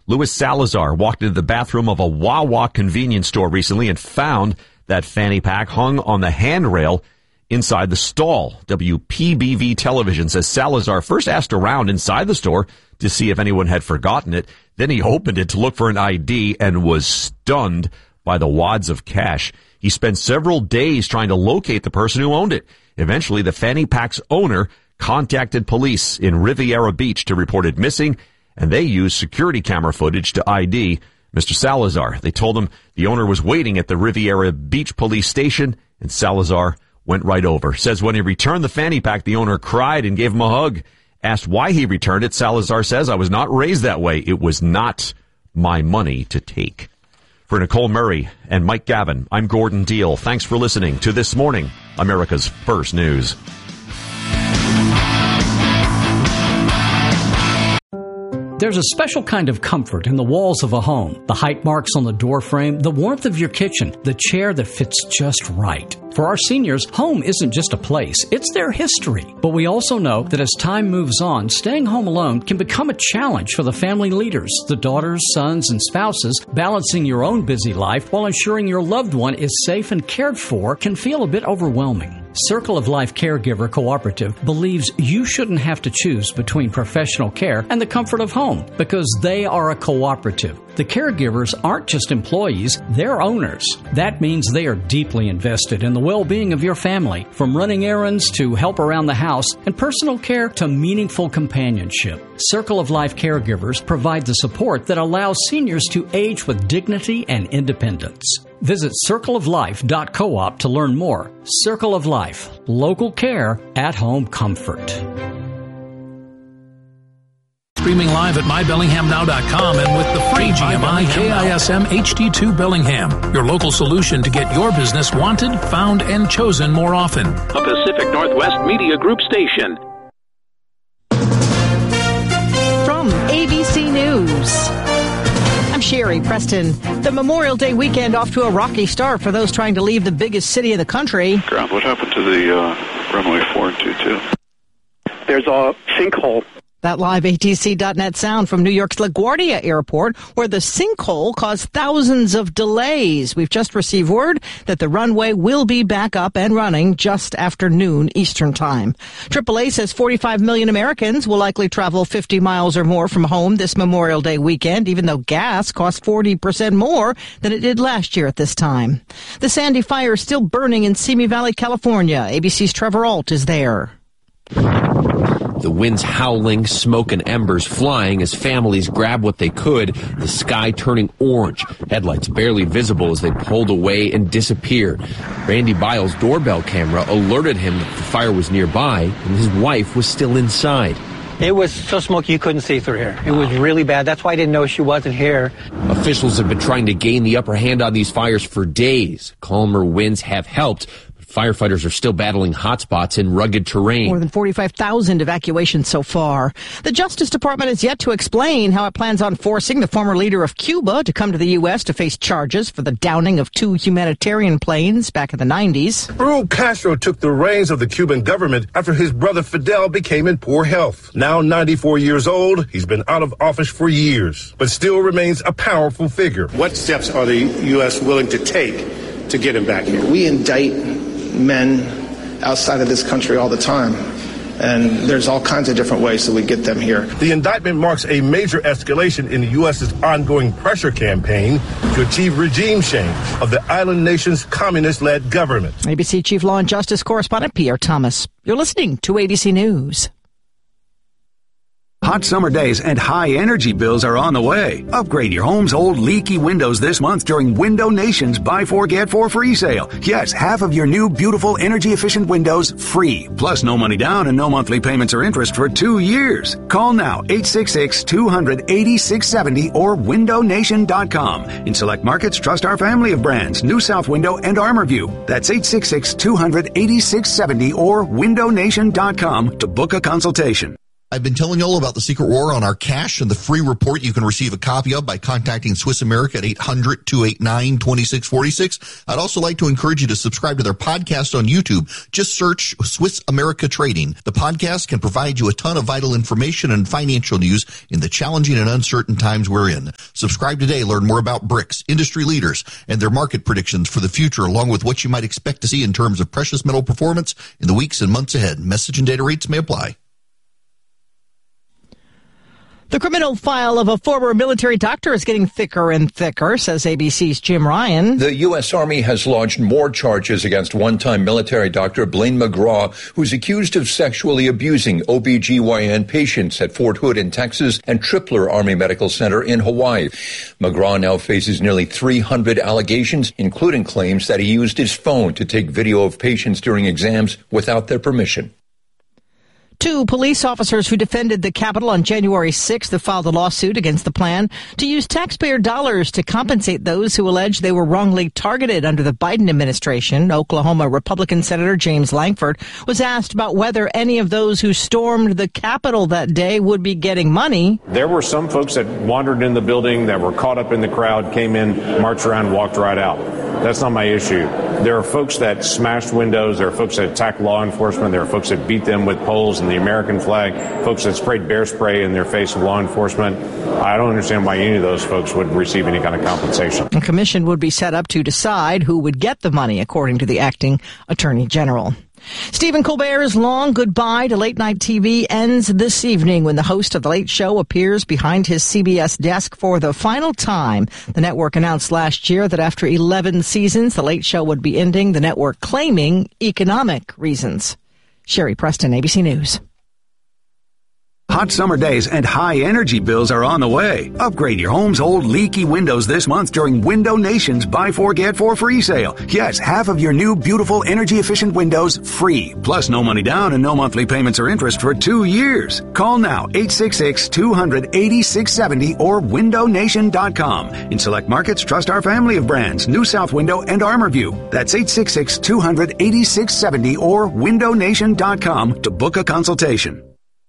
Luis Salazar walked into the bathroom of a Wawa convenience store recently and found that fanny pack hung on the handrail inside the stall. WPBV television says Salazar first asked around inside the store to see if anyone had forgotten it. Then he opened it to look for an ID and was stunned by the wads of cash. He spent several days trying to locate the person who owned it. Eventually, the fanny pack's owner contacted police in Riviera Beach to report it missing, and they used security camera footage to ID Mr. Salazar. They told him the owner was waiting at the Riviera Beach police station, and Salazar went right over. Says when he returned the fanny pack, the owner cried and gave him a hug. Asked why he returned it, Salazar says, "I was not raised that way. It was not my money to take." For Nicole Murray and Mike Gavin, I'm Gordon Deal. Thanks for listening to This Morning, America's First News. There's a special kind of comfort in the walls of a home. The height marks on the door frame, the warmth of your kitchen, the chair that fits just right. For our seniors, home isn't just a place, it's their history. But we also know that as time moves on, staying home alone can become a challenge for the family leaders, the daughters, sons, and spouses. Balancing your own busy life while ensuring your loved one is safe and cared for can feel a bit overwhelming. Circle of Life Caregiver Cooperative believes you shouldn't have to choose between professional care and the comfort of home because they are a cooperative. The caregivers aren't just employees, they're owners. That means they are deeply invested in the well-being of your family, from running errands to help around the house and personal care to meaningful companionship. Circle of Life Caregivers provide the support that allows seniors to age with dignity and independence. Visit circleoflife.coop to learn more. Circle of Life, local care, at-home comfort. Streaming live at mybellinghamnow.com and with the free GMI KISM HD2 Bellingham, your local solution to get your business wanted, found, and chosen more often. A Pacific Northwest Media Group station. From ABC News, I'm Sherry Preston. The Memorial Day weekend off to a rocky start for those trying to leave the biggest city in the country. Ground, what happened to the runway 4 and 22? There's a sinkhole. That live ATC.net sound from New York's LaGuardia Airport, where the sinkhole caused thousands of delays. We've just received word that the runway will be back up and running just after noon Eastern Time. AAA says 45 million Americans will likely travel 50 miles or more from home this Memorial Day weekend, even though gas costs 40% more than it did last year at this time. The Sandy fire is still burning in Simi Valley, California. ABC's Trevor Ault is there. The wind's howling, smoke and embers flying as families grab what they could, the sky turning orange, headlights barely visible as they pulled away and disappeared. Randy Biles' doorbell camera alerted him that the fire was nearby and his wife was still inside. It was so smoky you couldn't see through here. It was really bad. That's why I didn't know she wasn't here. Officials have been trying to gain the upper hand on these fires for days. Calmer winds have helped. Firefighters are still battling hotspots in rugged terrain. More than 45,000 evacuations so far. The Justice Department has yet to explain how it plans on forcing the former leader of Cuba to come to the U.S. to face charges for the downing of 2 humanitarian planes back in the 90s. Raul Castro took the reins of the Cuban government after his brother Fidel became in poor health. Now 94 years old, he's been out of office for years, but still remains a powerful figure. What steps are the U.S. willing to take to get him back here? We indict men outside of this country all the time, and there's all kinds of different ways that we get them here. The indictment marks a major escalation in the U.S.'s ongoing pressure campaign to achieve regime change of the island nation's communist-led government. ABC Chief Law and Justice Correspondent Pierre Thomas. You're listening to ABC News. Hot summer days and high energy bills are on the way. Upgrade your home's old leaky windows this month during Window Nation's Buy 4 Get 4 free sale. Yes, half of your new beautiful energy efficient windows free. Plus no money down and no monthly payments or interest for 2 years. Call now 866-200-8670 or windownation.com. In select markets, trust our family of brands, New South Window and ArmorView. That's 866-200-8670 or windownation.com to book a consultation. I've been telling you all about the Secret War on our cash and the free report you can receive a copy of by contacting Swiss America at 800-289-2646. I'd also like to encourage you to subscribe to their podcast on YouTube. Just search Swiss America Trading. The podcast can provide you a ton of vital information and financial news in the challenging and uncertain times we're in. Subscribe today. Learn more about BRICS, industry leaders, and their market predictions for the future, along with what you might expect to see in terms of precious metal performance in the weeks and months ahead. Message and data rates may apply. The criminal file of a former military doctor is getting thicker and thicker, says ABC's Jim Ryan. The U.S. Army has launched more charges against one-time military doctor Blaine McGraw, who's accused of sexually abusing OBGYN patients at Fort Hood in Texas and Tripler Army Medical Center in Hawaii. McGraw now faces nearly 300 allegations, including claims that he used his phone to take video of patients during exams without their permission. 2 police officers who defended the Capitol on January 6th have filed a lawsuit against the plan to use taxpayer dollars to compensate those who allege they were wrongly targeted under the Biden administration. Oklahoma Republican Senator James Lankford was asked about whether any of those who stormed the Capitol that day would be getting money. There were some folks that wandered in the building, that were caught up in the crowd, came in, marched around, walked right out. That's not my issue. There are folks that smashed windows. There are folks that attacked law enforcement. There are folks that beat them with poles and the American flag, folks that sprayed bear spray in their face of law enforcement. I don't understand why any of those folks would receive any kind of compensation. A commission would be set up to decide who would get the money, according to the acting attorney general. Stephen Colbert's long goodbye to late-night TV ends this evening when the host of The Late Show appears behind his CBS desk for the final time. The network announced last year that after 11 seasons, The Late Show would be ending, the network claiming economic reasons. Sherry Preston, ABC News. Hot summer days and high energy bills are on the way. Upgrade your home's old leaky windows this month during Window Nation's Buy 4 Get 4 free sale. Yes, half of your new beautiful energy efficient windows free. Plus no money down and no monthly payments or interest for 2 years. Call now 866-200-8670 or windownation.com. In select markets, trust our family of brands, New South Window and ArmorView. That's 866-200-8670 or windownation.com to book a consultation.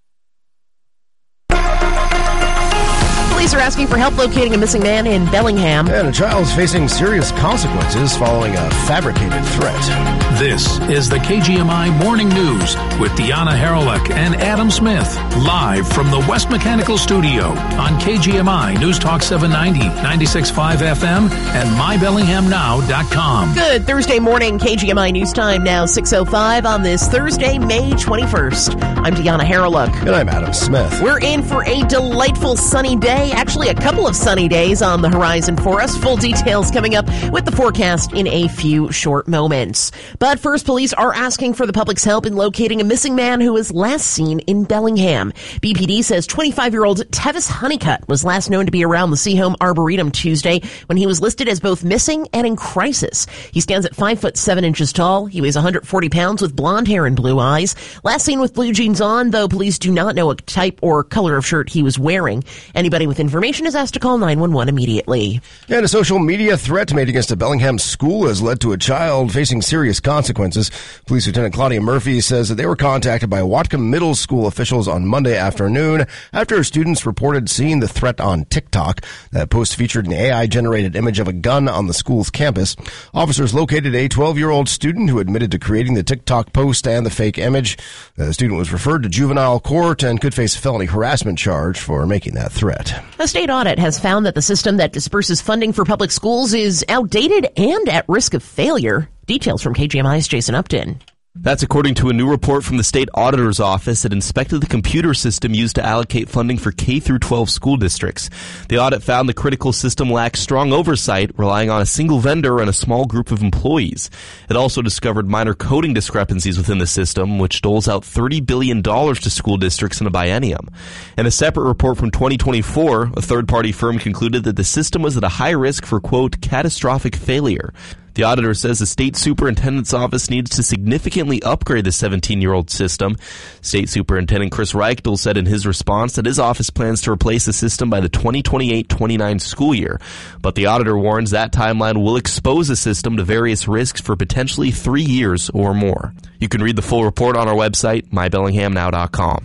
Police are asking for help locating a missing man in Bellingham. And a child is facing serious consequences following a fabricated threat. This is the KGMI Morning News with Deanna Haralick and Adam Smith, live from the West Mechanical Studio on KGMI News Talk 790, 96.5 FM, and mybellinghamnow.com. Good Thursday morning, KGMI News Time now 6:05 on this Thursday, May 21st. I'm Deanna Haralick. And I'm Adam Smith. We're in for a delightful sunny day. Actually, a couple of sunny days on the horizon for us. Full details coming up with the forecast in a few short moments. But first, police are asking for the public's help in locating a missing man who was last seen in Bellingham. BPD says 25-year-old Tevis Honeycutt was last known to be around the Seaholm Arboretum Tuesday when he was listed as both missing and in crisis. He stands at 5'7" tall. He weighs 140 pounds with blonde hair and blue eyes. Last seen with blue jeans on, though police do not know what type or color of shirt he was wearing. Anybody with information is asked to call 911 immediately. And a social media threat made against a Bellingham school has led to a child facing serious consequences. Police Lieutenant Claudia Murphy says that they were contacted by Whatcom Middle School officials on Monday afternoon after students reported seeing the threat on TikTok. That post featured an AI-generated image of a gun on the school's campus. Officers located a 12-year-old student who admitted to creating the TikTok post and the fake image. The student was referred to juvenile court and could face a felony harassment charge for making that threat. A state audit has found that the system that disperses funding for public schools is outdated and at risk of failure. Details from KGMI's Jason Upton. That's according to a new report from the state auditor's office that inspected the computer system used to allocate funding for K-12 school districts. The audit found the critical system lacks strong oversight, relying on a single vendor and a small group of employees. It also discovered minor coding discrepancies within the system, which doles out $30 billion to school districts in a biennium. In a separate report from 2024, a third-party firm concluded that the system was at a high risk for, quote, catastrophic failure. The auditor says the state superintendent's office needs to significantly upgrade the 17-year-old system. State Superintendent Chris Reichel said in his response that his office plans to replace the system by the 2028-29 school year. But the auditor warns that timeline will expose the system to various risks for potentially 3 years or more. You can read the full report on our website, mybellinghamnow.com.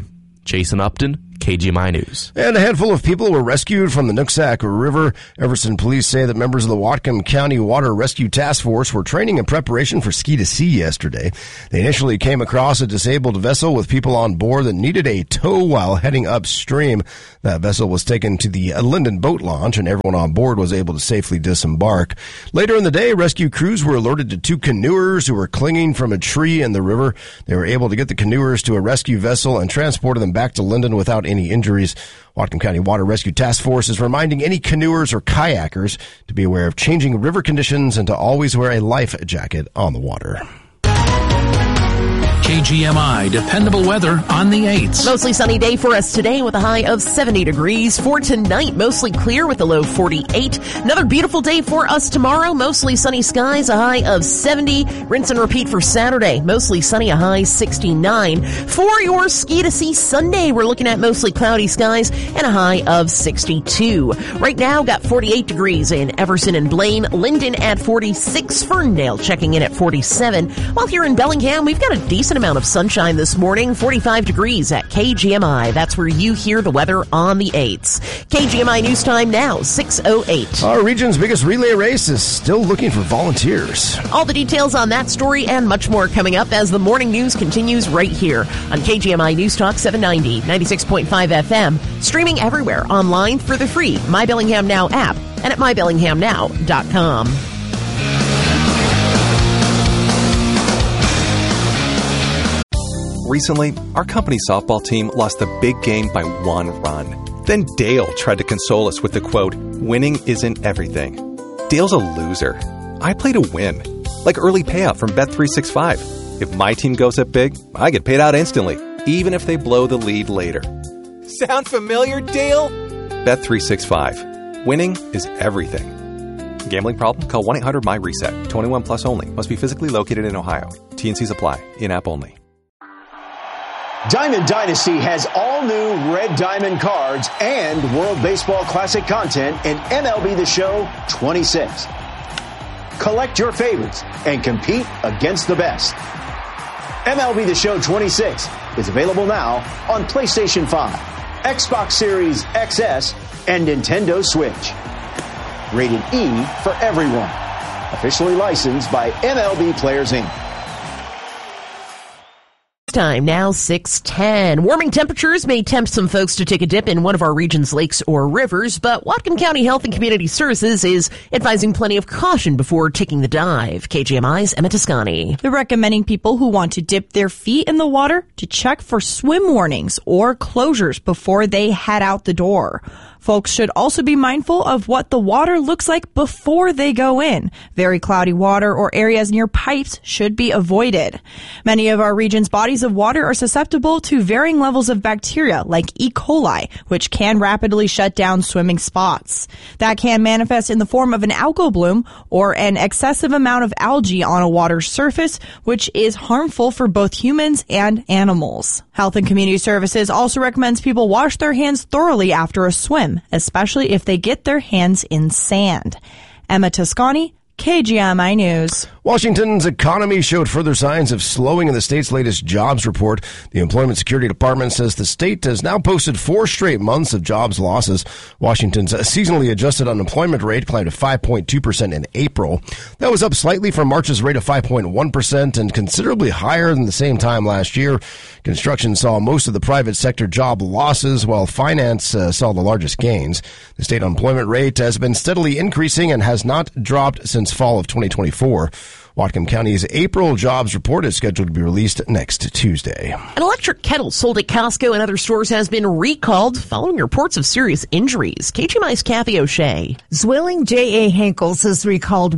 Jason Upton, KGMI News. And a handful of people were rescued from the Nooksack River. Everson police say that members of the Whatcom County Water Rescue Task Force were training in preparation for Ski to Sea yesterday. They initially came across a disabled vessel with people on board that needed a tow while heading upstream. That vessel was taken to the Linden boat launch, and everyone on board was able to safely disembark. Later in the day, rescue crews were alerted to 2 canoers who were clinging from a tree in the river. They were able to get the canoers to a rescue vessel and transported them back to Linden without any injuries. Whatcom County Water Rescue Task Force is reminding any canoers or kayakers to be aware of changing river conditions and to always wear a life jacket on the water. KGMI dependable weather on the 8s. Mostly sunny day for us today with a high of 70 degrees. For tonight, mostly clear with a low 48. Another beautiful day for us tomorrow. Mostly sunny skies, a high of 70. Rinse and repeat for Saturday. Mostly sunny, a high 69. For your Ski to Sea Sunday, we're looking at mostly cloudy skies and a high of 62. Right now, got 48 degrees in Everson and Blaine. Linden at 46. Ferndale checking in at 47. While here in Bellingham, we've got a decent amount of sunshine this morning, 45 degrees at KGMI. That's where you hear the weather on the 8s. KGMI News Time now, 6:08. Our region's biggest relay race is still looking for volunteers. All the details on that story and much more coming up as the morning news continues right here on KGMI News Talk 790, 96.5 FM, streaming everywhere online for the free My Bellingham Now app and at mybellinghamnow.com. Recently, our company softball team lost the big game by 1 run. Then Dale tried to console us with the quote, "Winning isn't everything." Dale's a loser. I play to win, like early payout from Bet365. If my team goes up big, I get paid out instantly, even if they blow the lead later. Sound familiar, Dale? Bet365. Winning is everything. Gambling problem? Call 1-800-MY-RESET. 21 plus only. Must be physically located in Ohio. T&Cs apply. In-app only. Diamond Dynasty has all new Red Diamond cards and World Baseball Classic content in MLB The Show 26. Collect your favorites and compete against the best. MLB The Show 26 is available now on PlayStation 5, Xbox Series XS, and Nintendo Switch. Rated E for everyone. Officially licensed by MLB Players Inc. Time now 6:10. Warming temperatures may tempt some folks to take a dip in one of our region's lakes or rivers, but Whatcom County Health and Community Services is advising plenty of caution before taking the dive. KGMI's Emma Toscani. They're recommending people who want to dip their feet in the water to check for swim warnings or closures before they head out the door. Folks should also be mindful of what the water looks like before they go in. Very cloudy water or areas near pipes should be avoided. Many of our region's bodies of water are susceptible to varying levels of bacteria like E. coli, which can rapidly shut down swimming spots. That can manifest in the form of an algal bloom or an excessive amount of algae on a water surface, which is harmful for both humans and animals. Health and Community Services also recommends people wash their hands thoroughly after a swim, especially if they get their hands in sand. Emma Toscani, KGMI News. Washington's economy showed further signs of slowing in the state's latest jobs report. The Employment Security Department says the state has now posted 4 straight months of jobs losses. Washington's seasonally adjusted unemployment rate climbed to 5.2% in April. That was up slightly from March's rate of 5.1% and considerably higher than the same time last year. Construction saw most of the private sector job losses, while finance saw the largest gains. The state unemployment rate has been steadily increasing and has not dropped since fall of 2024. Whatcom County's April jobs report is scheduled to be released next Tuesday. An electric kettle sold at Costco and other stores has been recalled following reports of serious injuries. KGMI's Kathy O'Shea. Zwilling J.A. Henkels has recalled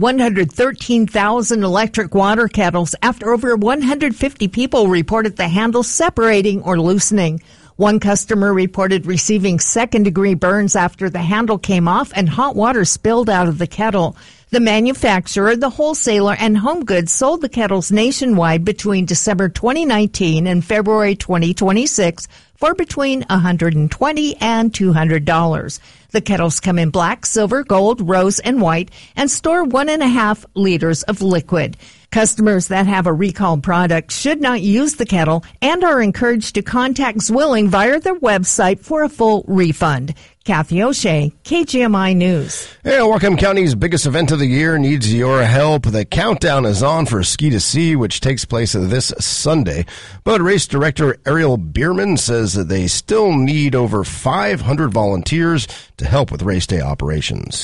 113,000 electric water kettles after over 150 people reported the handle separating or loosening. One customer reported receiving second-degree burns after the handle came off and hot water spilled out of the kettle. The manufacturer, the wholesaler, and Home Goods sold the kettles nationwide between December 2019 and February 2026 for between $120 and $200. The kettles come in black, silver, gold, rose, and white and store 1.5 liters of liquid. Customers that have a recalled product should not use the kettle and are encouraged to contact Zwilling via their website for a full refund. Kathy O'Shea, KGMI News. Yeah, Whatcom County's biggest event of the year needs your help. The countdown is on for Ski to Sea, which takes place this Sunday. But race director Ariel Bierman says that they still need over 500 volunteers to help with race day operations.